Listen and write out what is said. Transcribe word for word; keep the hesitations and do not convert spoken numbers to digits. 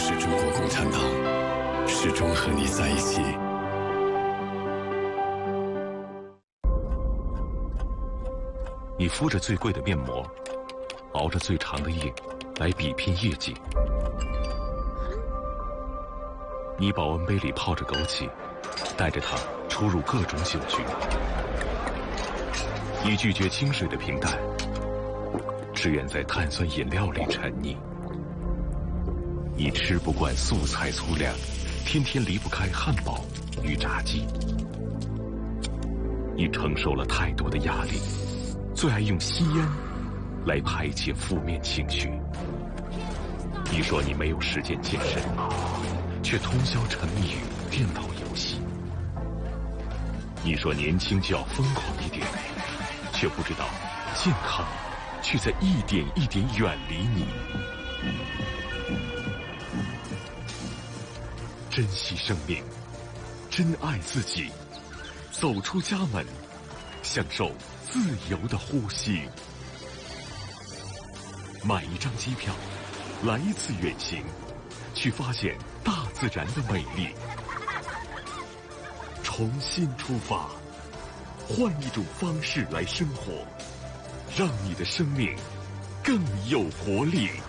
是中国共产党，始终和你在一起。 你敷着最贵的面膜，熬着最长的夜，来比拼业绩。你保温杯里泡着枸杞，带着它出入各种酒局。你拒绝清水的平淡，只愿在碳酸饮料里沉溺。你吃不惯素菜粗粮，天天离不开汉堡与炸鸡。你承受了太多的压力，最爱用吸烟来排解负面情绪。你说你没有时间健身，却通宵沉迷于电脑游戏。你说年轻就要疯狂一点，却不知道健康却在一点一点远离你。珍惜生命，珍爱自己，走出家门，享受自由的呼吸。买一张机票，来一次远行，去发现大自然的美丽。重新出发，换一种方式来生活，让你的生命更有活力。